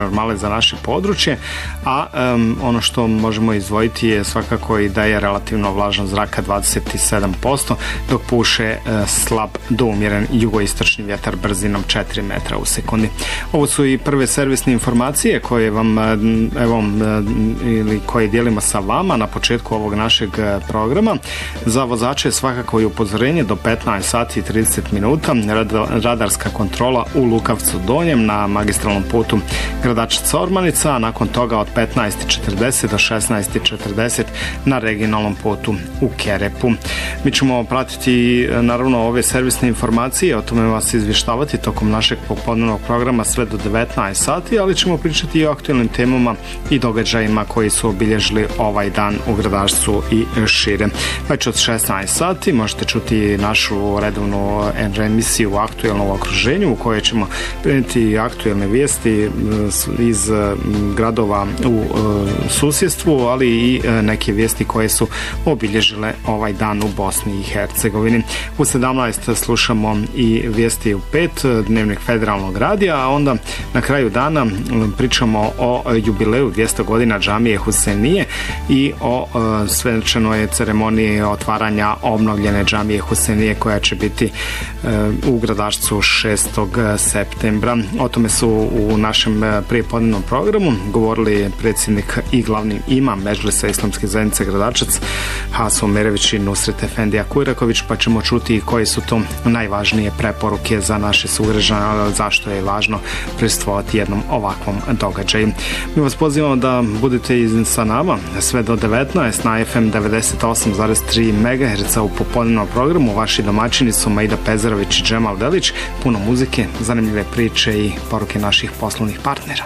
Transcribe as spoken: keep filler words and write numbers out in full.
normale za naše područje, a um, ono što možemo izdvojiti je svakako i da je relativno vlažan zraka dvadeset sedam posto, dok puše uh, slab do umjeren jugoistočni vjetar brzinom četiri metra u sekundi. Ovo su i prve servisne informacije koje vam evo, ili koje dijelimo sa vama na početku ovog našeg programa. Za vozače je svakako i upozorenje do petnaest sati i trideset minuta, radarska kontrola u Lukavcu Donjem na magistralnom putu Gradačac-Ormanica, a nakon toga od petnaest četrdeset do šesnaest četrdeset na regionalnom putu u Kerepu. Mi ćemo pratiti naravno ove servisne informacije, o tome vas izvještavati tokom našeg popodnevnog programa sve do devetnaest sati, ali ćemo pričati i o aktualnim temama i događajima koji su obilježili ovaj dan u Gradačcu i šire. Već od šesnaest sati možete čuti našu redovnu emisiju Aktualno u okruženju, u kojoj ćemo prenijeti aktualne vijesti iz gradova u susjedstvu, ali i neke vijesti koje su obilježile ovaj dan u Bosni i Hercegovini. U sedamnaest slušamo i vijesti u pet Dnevnik Federalnog radija, a onda na kraju dana pričamo o jubileju dvjesto godina džamije Husenije i o svečanoj ceremoniji otvaranja obnovljene džamije Husenije koja će biti u Gradačcu šestog septembra. O tome su u našem prijepodnevnom programu govorili predsjednik i glavni imam Medžlisa Islamske zajednice Gradačac Haso Merević i Nusret Efendija Kujraković, pa ćemo čuti koje su to najvažnije preporuke za naše sugrađane, zašto je važno prisustvovati jednom ovakvom događaju. Mi vas pozivamo da budete sa nama sve do devetnaest na F M devedeset osam zarez tri megaherca u popodnevnom programu. Vaši domaćini su Maida Pezarović i Džemal Delić. Puno muzike, zanimljive priče i poruke naših poslovnih partnera.